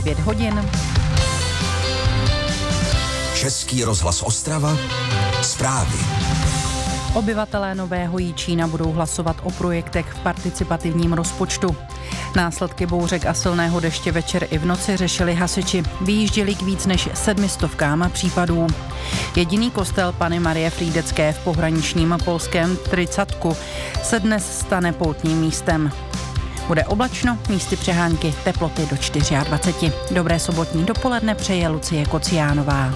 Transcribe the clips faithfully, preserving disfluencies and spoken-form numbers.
devět hodin. Český rozhlas Ostrava, zprávy. Obyvatelé Nového Jičína budou hlasovat o projektech v participativním rozpočtu. Následky bouřek a silného deště večer i v noci řešili hasiči. Vyjížděli k víc než sedmistovkám případů. Jediný kostel Panny Marie Frýdecké v pohraničním polském Tricatku se dnes stane poutním místem. Bude oblačno, místy přehánky, teploty do dvacet čtyři. Dobré sobotní dopoledne přeje Lucie Kociánová.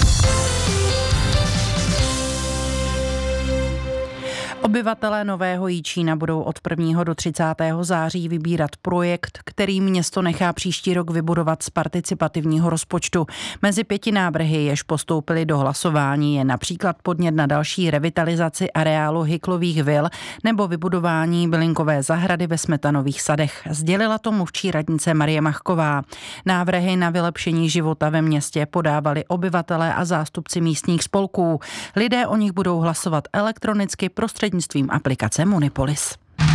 Obyvatelé Nového Jičína budou od prvního do třicátého září vybírat projekt, který město nechá příští rok vybudovat z participativního rozpočtu. Mezi pěti návrhy, jež postoupily do hlasování, je například podnět na další revitalizaci areálu Hyklových vil nebo vybudování bylinkové zahrady ve Smetanových sadech. Sdělila to mluvčí radnice Marie Machková. Návrhy na vylepšení života ve městě podávali obyvatelé a zástupci místních spolků. Lidé o nich budou hlasovat elektronicky prostřednictvím aplikace Munipolis.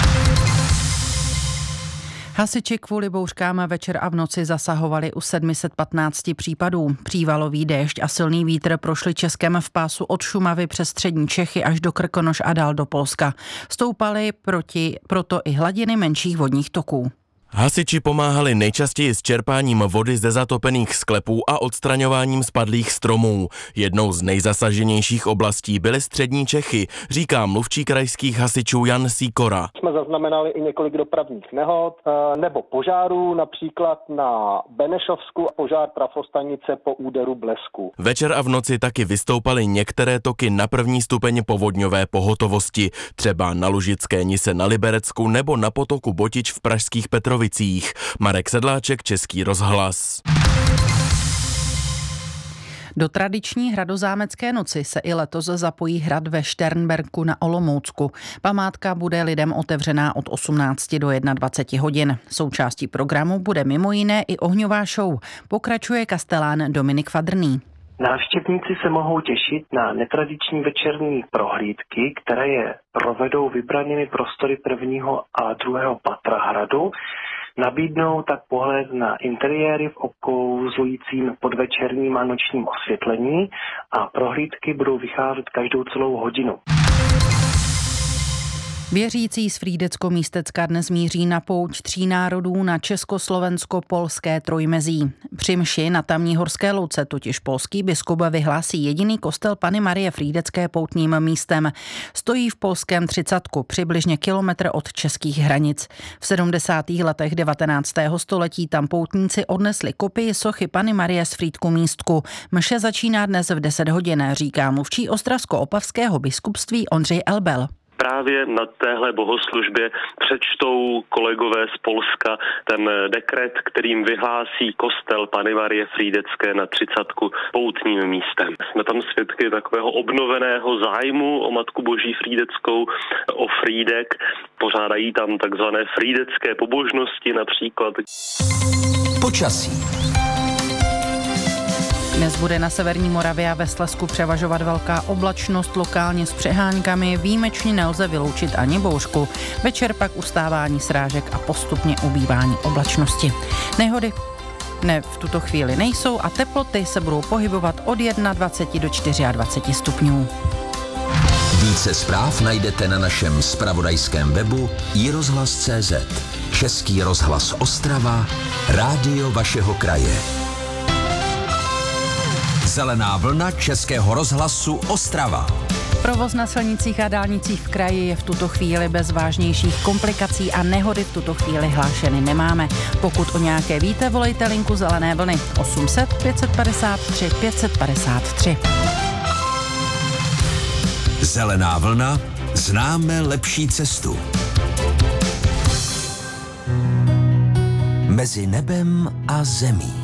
Hasiči kvůli bouřkám večer a v noci zasahovali u sedm set patnáct případů. Přívalový déšť a silný vítr prošli Českem v pásu od Šumavy přes střední Čechy až do Krkonoš a dál do Polska. Stoupaly proti, proto i hladiny menších vodních toků. Hasiči pomáhali nejčastěji s čerpáním vody ze zatopených sklepů a odstraňováním spadlých stromů. Jednou z nejzasaženějších oblastí byly střední Čechy, říká mluvčí krajských hasičů Jan Sýkora. Jsme zaznamenali i několik dopravních nehod nebo požárů, například na Benešovsku požár trafostanice po úderu blesku. Večer a v noci taky vystoupaly některé toky na první stupeň povodňové pohotovosti, třeba na Lužické Nise na Liberecku nebo na potoku Botič v pražských Petrovicích. Marek Sedláček, Český rozhlas. Do tradiční hradozámecké noci se i letos zapojí hrad ve Šternberku na Olomoucku. Památka bude lidem otevřená od osmnácti do dvaceti jedné hodin. Součástí programu bude mimo jiné i ohňová show. Pokračuje kastelán Dominik Fadrný. Návštěvníci se mohou těšit na netradiční večerní prohlídky, které je provedou vybranými prostory prvního a druhého patra hradu. Nabídnou tak pohled na interiéry v okouzlujícím podvečerním a nočním osvětlení a prohlídky budou vycházet každou celou hodinu. Věřící z Frýdecko-Místecka dnes míří na pouť tří národů na československo-polské trojmezí. Při mši na tamní horské louce totiž polský biskup vyhlásí jediný kostel Panny Marie Frýdecké poutním místem. Stojí v polském Tricatku, přibližně kilometr od českých hranic. V sedmdesátých letech devatenáctého století tam poutníci odnesli kopii sochy Panny Marie z Frýdku-Místku. Mše začíná dnes v deset hodin, říká mluvčí ostravsko-opavského biskupství Ondřej Elbel. Právě na téhle bohoslužbě přečtou kolegové z Polska ten dekret, kterým vyhlásí kostel Panny Marie Frýdecké na Tricatku poutním místem. Jsme tam svědky takového obnoveného zájmu o Matku Boží Frýdeckou, o Frýdek. Pořádají tam takzvané frýdecké pobožnosti například. Počasí. Dnes bude na severní Moravě a ve Slezsku převažovat velká oblačnost, lokálně s přeháňkami, výjimečně nelze vyloučit ani bouřku. Večer pak ustávání srážek a postupně ubývání oblačnosti. Nehody ne v tuto chvíli nejsou a teploty se budou pohybovat od dvaceti jedna do dvaceti čtyři stupňů. Více zpráv najdete na našem zpravodajském webu i rozhlas tečka cé zet. Český rozhlas Ostrava, rádio vašeho kraje. Zelená vlna Českého rozhlasu Ostrava. Provoz na silnicích a dálnicích v kraji je v tuto chvíli bez vážnějších komplikací a nehody v tuto chvíli hlášeny nemáme. Pokud o nějaké víte, volejte linku Zelené vlny osm set pět set padesát tři pět set padesát tři. Zelená vlna, známe lepší cestu. Mezi nebem a zemí.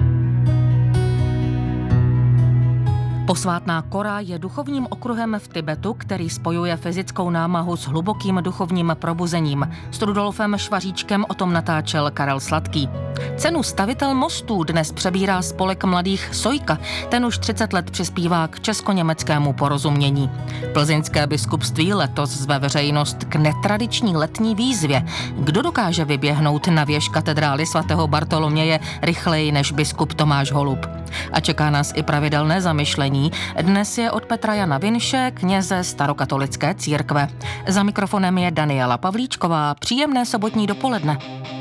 Posvátná Kora je duchovním okruhem v Tibetu, který spojuje fyzickou námahu s hlubokým duchovním probuzením. S Rudolfem Švaříčkem o tom natáčel Karel Sladký. Cenu stavitel mostů dnes přebírá spolek mladých Sojka. Ten už třicet let přispívá k česko-německému porozumění. Plzeňské biskupství letos zve veřejnost k netradiční letní výzvě. Kdo dokáže vyběhnout na věž katedrály svatého Bartoloměje rychleji než biskup Tomáš Holub? A čeká nás i pravidelné zamyšlení. Dnes je od Petra Jana Vinše, kněze starokatolické církve. Za mikrofonem je Daniela Pavlíčková. Příjemné sobotní dopoledne.